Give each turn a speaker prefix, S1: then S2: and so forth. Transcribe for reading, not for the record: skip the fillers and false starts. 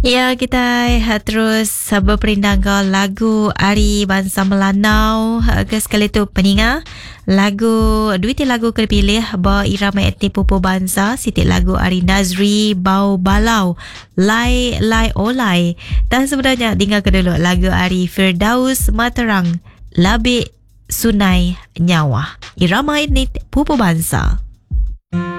S1: Ya, kita terus berperindang ke lagu Ari Bangsa Melanau ke sekali tu peninga. Duit lagu kepilih bawa irama etnik pupu bangsa, siti lagu Ari Nazri Bau Balau Lai Lai Olai. Dan sebenarnya dengar ke dulu lagu Ari Firdaus Materang Labik Sunai Nyawa, irama etnik pupu bangsa.